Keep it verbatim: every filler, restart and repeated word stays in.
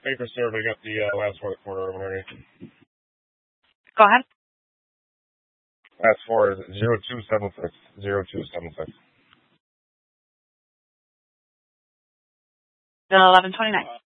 Thank you, sir. We got the uh, last four of the quarter already. Go ahead. Last four is zero two seven six. Zero two seven six. eleven twenty-nine.